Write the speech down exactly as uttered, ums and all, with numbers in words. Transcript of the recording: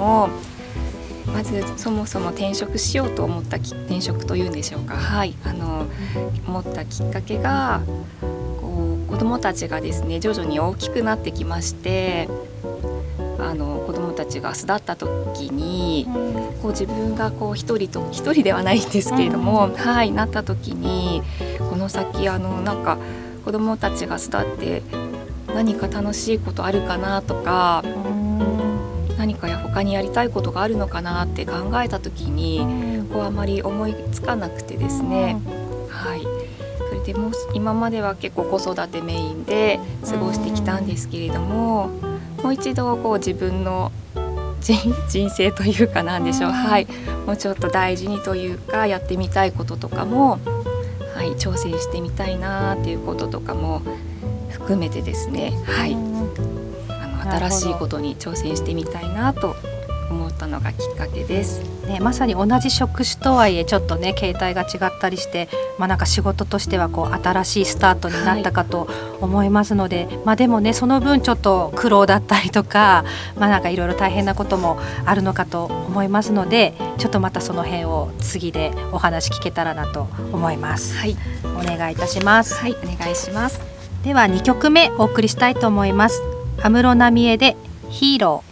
も、まずそもそも転職しようと思ったき転職というんでしょうか、はい、あの思ったきっかけが、こう子どもたちがですね徐々に大きくなってきまして、あの子どもたちが巣立った時に、こう自分がこう一人と一人ではないんですけれども、うんはい、なった時に、この先あのなんか子どもたちが巣立って何か楽しいことあるかなとか、何か他にやりたいことがあるのかなって考えた時に、こうあまり思いつかなくてですね、はい、それでもう今までは結構子育てメインで過ごしてきたんですけれども、もう一度こう自分の 人, 人生というかなんでしょう、はい、もうちょっと大事にというかやってみたいこととかも、はい、挑戦してみたいなっていうこととかも含めてですね、はい、あの新しいことに挑戦してみたいなと思ったのがきっかけです、 ね、まさに同じ職種とはいえちょっとね形態が違ったりして、まあ、なんか仕事としてはこう新しいスタートになったかと思いますので、はい、まあ、でもねその分ちょっと苦労だったりとか、まあ、なんかいろいろ大変なこともあるのかと思いますので、ちょっとまたその辺を次でお話聞けたらなと思います、 はい、 お願いいたします。 はい、お願いします。 ではにきょくめお送りしたいと思います。安室奈美恵でヒーロー。